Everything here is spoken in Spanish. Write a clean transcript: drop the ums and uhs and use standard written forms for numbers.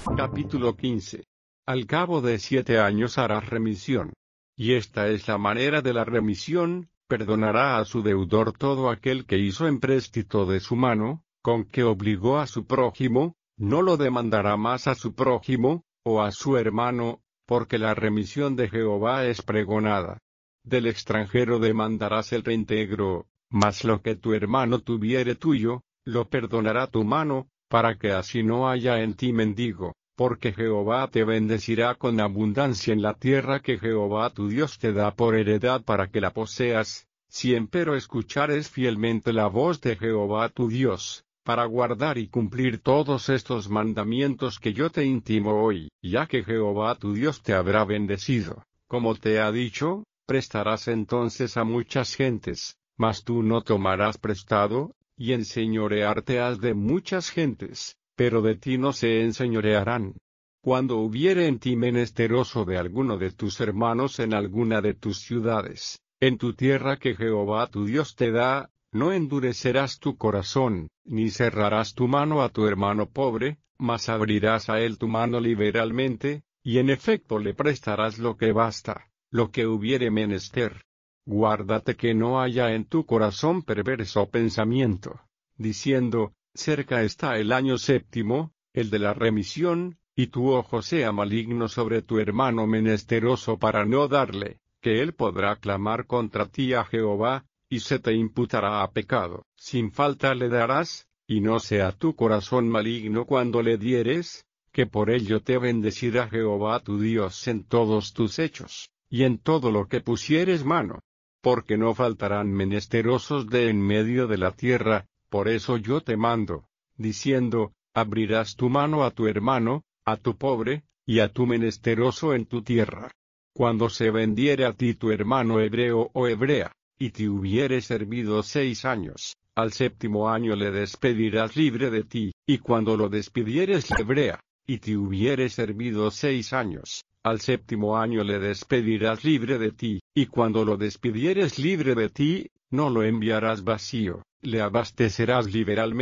Capítulo 15. Al cabo de 7 años harás remisión. Y esta es la manera de la remisión: perdonará a su deudor todo aquel que hizo empréstito de su mano, con que obligó a su prójimo, no lo demandará más a su prójimo, o a su hermano, porque la remisión de Jehová es pregonada. Del extranjero demandarás el reintegro, mas lo que tu hermano tuviere tuyo, lo perdonará tu mano, para que así no haya en ti mendigo, porque Jehová te bendecirá con abundancia en la tierra que Jehová tu Dios te da por heredad para que la poseas, si empero escuchares fielmente la voz de Jehová tu Dios, para guardar y cumplir todos estos mandamientos que yo te intimo hoy, ya que Jehová tu Dios te habrá bendecido, como te ha dicho. Prestarás entonces a muchas gentes, mas tú no tomarás prestado, y enseñorearte has de muchas gentes, pero de ti no se enseñorearán. Cuando hubiere en ti menesteroso de alguno de tus hermanos en alguna de tus ciudades, en tu tierra que Jehová tu Dios te da, no endurecerás tu corazón, ni cerrarás tu mano a tu hermano pobre, mas abrirás a él tu mano liberalmente, y en efecto le prestarás lo que basta, lo que hubiere menester. Guárdate que no haya en tu corazón perverso pensamiento, diciendo: cerca está el año séptimo, el de la remisión, y tu ojo sea maligno sobre tu hermano menesteroso para no darle, que él podrá clamar contra ti a Jehová, y se te imputará a pecado. Sin falta le darás, y no sea tu corazón maligno cuando le dieres, que por ello te bendecirá Jehová tu Dios en todos tus hechos, y en todo lo que pusieres mano. Porque no faltarán menesterosos de en medio de la tierra, por eso yo te mando, diciendo: abrirás tu mano a tu hermano, a tu pobre, y a tu menesteroso en tu tierra. Cuando se vendiere a ti tu hermano hebreo o hebrea, y te hubiere servido 6 años, al 7º año le despedirás libre de ti, y cuando lo despidieres la hebrea, y te hubiere servido 6 años, al 7º año le despedirás libre de ti, y cuando lo despidieres libre de ti, no lo enviarás vacío, le abastecerás liberalmente.